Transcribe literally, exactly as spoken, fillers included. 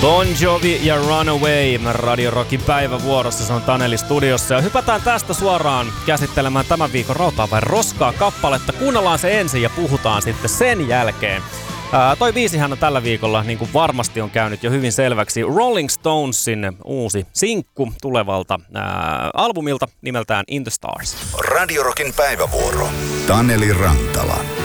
Bon Jovi ja Runaway Radio Rockin päivävuorossa, se on Taneli studiossa. Ja hypätään tästä suoraan käsittelemään tämän viikon Rautaa vai roskaa kappaletta. Kuunnellaan se ensin ja puhutaan sitten sen jälkeen. Ää, toi biisihän on tällä viikolla, niin kuin varmasti on käynyt jo hyvin selväksi, Rolling Stonesin uusi sinkku tulevalta ää, albumilta nimeltään In the Stars. Radio Rockin päivävuoro. Taneli Rantala.